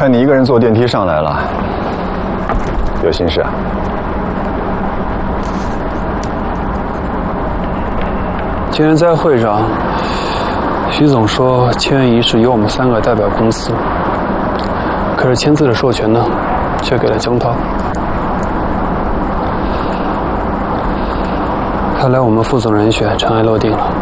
看你一个人坐电梯上来了，有心事啊？ 今天在会上，徐总说签约仪式由我们3个代表公司，可是签字的授权呢，却给了江涛。看来我们副总人选尘埃落定了。